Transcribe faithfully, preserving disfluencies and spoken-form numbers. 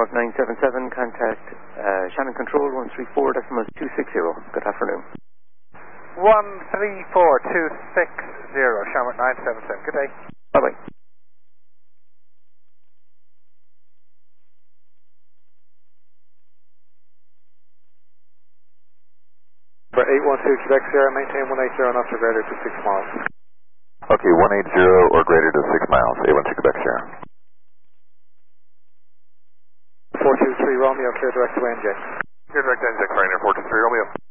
Sharp nine seven seven, contact uh, Shannon Control one three four decimal two six zero. Good afternoon. one three four two six zero, Shamrock nine seven seven. Good day. Bye-bye. For eight one two Quebec Sierra, maintain one eighty knots or greater to six miles. Okay, one eighty or greater to six miles, eight one two Quebec Sierra. four two three Romeo, clear direct to N J. Clear direct to N J, Pioneer four two three Romeo.